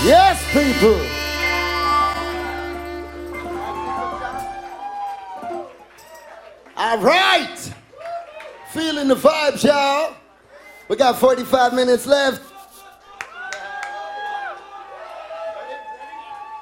Yes, people. All right. Feeling the vibes, y'all. We got 45 minutes left.